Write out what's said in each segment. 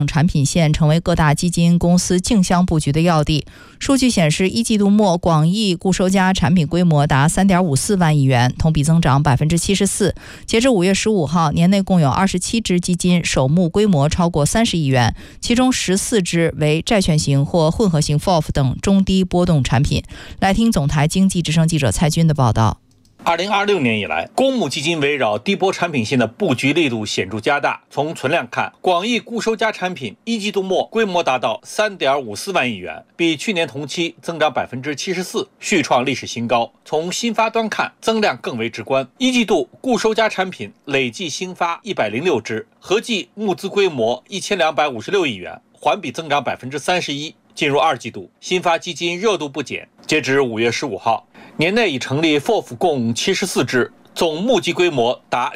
产品线成为各大基金公司竞相布局的要地。数据显示，一季度末广义固收加产品规模达 3.54 万亿元，同比增长 74%。截至5月15号，年内共有27只基金首募规模超过30亿元，其中14只为债券型或混合型 FOF 等中低波动产品。来听总台经济之声记者蔡军的报道。 2026年以来，公募基金围绕低波产品线的布局力度显著加大。从存量看，广义固收加产品一季度末规模达到 3.54 万亿元，比去年同期增长 74%， 续创历史新高。从新发端看，增量更为直观。一季度固收加产品累计新发106只，合计募资规模1256亿元，环比增长 31%。进入二季度，新发基金热度不减。截至5月15号，年内已成立 FOF 共74只，总募集规模达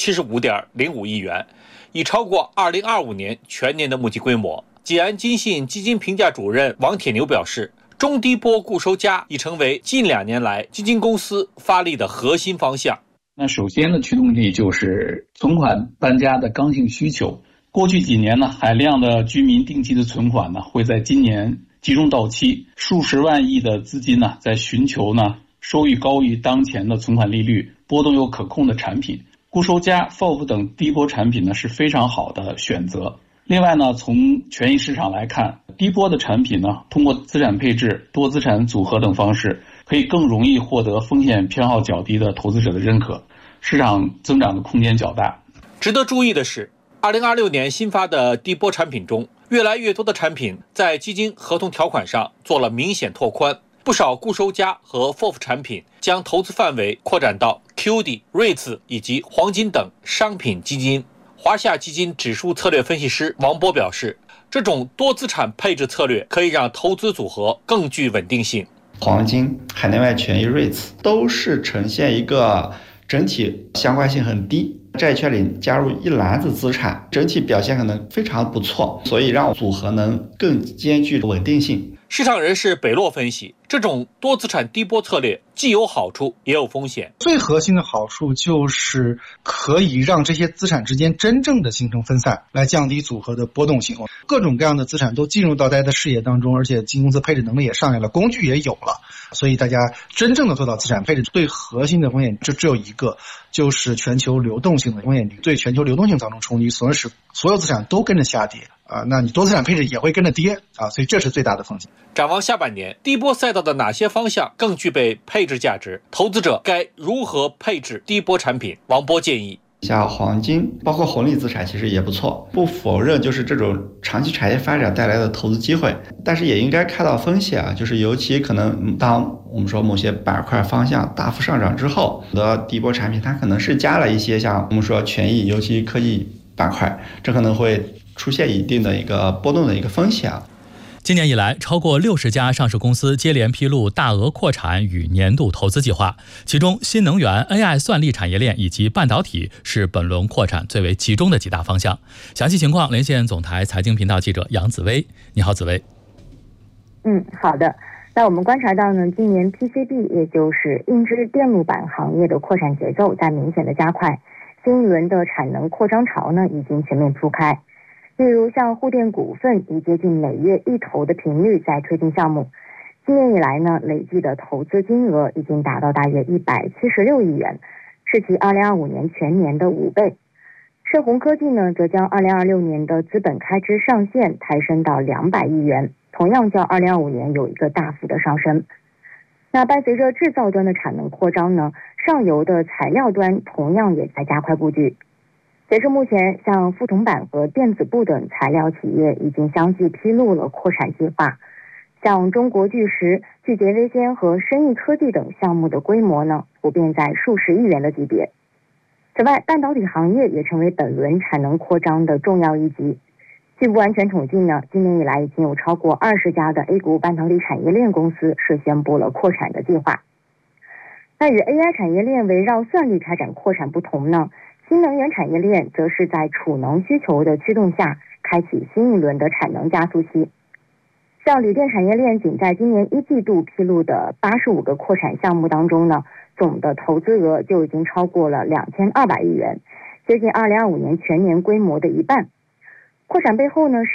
975.05 亿元，已超过2025年全年的募集规模。济安金信基金评价主任王铁牛表示，中低波固收加已成为近2年来基金公司发力的核心方向。 那首先的驱动力就是存款搬家的刚性需求。过去几年呢，海量的居民定期的存款呢，会在今年集中到期，数十万亿的资金呢，在寻求呢收益高于当前的存款利率、波动又可控的产品。固收加、FOF 等低波产品呢是非常好的选择。另外呢，从权益市场来看，低波的产品呢，通过资产配置、多资产组合等方式，可以更容易获得风险偏好较低的投资者的认可，市场增长的空间较大。 值得注意的是，2026年新发的低波产品中，越来越多的产品在基金合同条款上做了明显拓宽，不少固收加和 FOF 产品将投资范围扩展到 QD、REITs 以及黄金等商品基金。华夏基金指数策略分析师王波表示，这种多资产配置策略可以让投资组合更具稳定性。 黄金、海内外权益 REITs 都是呈现一个整体相关性很低，债券里加入一篮子资产，整体表现可能非常不错，所以让组合能更兼具稳定性。 市场人士北洛分析，这种多资产低波策略既有好处也有风险。 最核心的好处就是可以让这些资产之间真正的形成分散，来降低组合的波动性。各种各样的资产都进入到大家的视野当中，而且基金公司配置能力也上来了，工具也有了，所以大家真正的做到资产配置，最核心的风险就只有一个，就是全球流动性的风险。对全球流动性造成冲击，所有资产都跟着下跌那你多资产配置也会跟着跌所以这是最大的风险。 展望下半年，低波赛道的哪些方向更具备配置价值？投资者该如何配置低波产品？王波建议， 像黄金包括红利资产其实也不错，不否认就是这种长期产业发展带来的投资机会，但是也应该看到风险就是尤其可能当我们说某些板块方向大幅上涨之后的低波产品，它可能是加了一些像我们说权益尤其科技板块，这可能会出现一定的一个波动的一个风险。 今年以来，超过60家上市公司接连披露大额扩产与年度投资计划，其中新能源、AI 算力产业链以及半导体是本轮扩产最为集中的几大方向。详细情况连线总台财经频道记者杨紫薇。你好，紫薇。 好的。那我们观察到呢，今年 PCB 也就是硬质电路板行业的扩产节奏在明显的加快，新一轮的产能扩张潮呢已经全面铺开。例如像沪电股份已接近每月1投的频率在推进项目，今年以来呢，累计的投资金额已经达到大约176亿元，是其2025年全年的5倍。盛虹科技呢，则将2026年的资本开支上限抬升到200亿元，同样较2025年有一个大幅的上升。那伴随着制造端的产能扩张呢，上游的材料端同样也在加快布局。截至目前，像富铜板和电子布等材料企业已经相继披露了扩产计划，像中国巨石、聚杰微纤和深益科技等项目的规模呢，普遍在数十亿元的级别。此外，半导体行业也成为本轮产能扩张的重要一极。据不完全统计呢，今年以来已经有超过20家的 A 股半导体产业链公司是宣布了扩产的计划。那与 AI 产业链围绕算力开展扩产不同呢，新能源产业链则是在储能需求的驱动下，开启新一轮的产能加速期。像锂电产业链仅在今年1季度披露的85个扩产项目当中呢，总的投资额就已经超过了2200亿元，接近2025年全年规模的一半。扩产背后呢，是